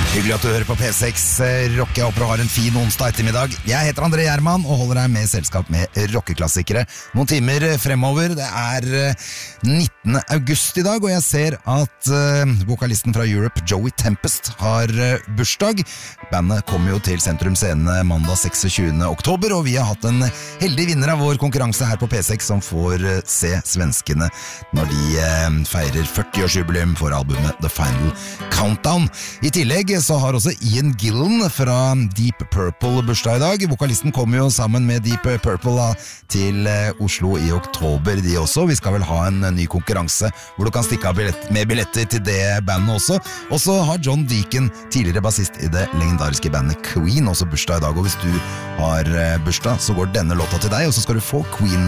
Hyggelig at du hører på P6 Rock. Jeg håper du har en fin onsdag ettermiddag. Jeg heter André Gjerman og holder deg med selskap med rockeklassikere. Noen timer fremover. Det er 19. august i dag, og jeg ser at vokalisten fra Europe, Joey Tempest, har bursdag. Bandet kommer jo til Sentrum Scene mandag 26. oktober, og vi har hatt en heldig vinner av vår konkurranse her på P6 som får se svenskene når de feirer 40-årsjubileum for albumet The Final Countdown. I tillegg så har også Ian Gillan fra Deep Purple bursdag i dag. Vokalisten kommer jo sammen med Deep Purple til Oslo i oktober, de også. Vi skal vel ha en ny konkurranse hvor du kan stikke av med billetter til det bandet også. Og så har John Deacon, tidligere bassist i det legendariske bandet Queen, også bursdag i dag. Og hvis du har bursdag, så går denne låta til deg, og så skal du få Queen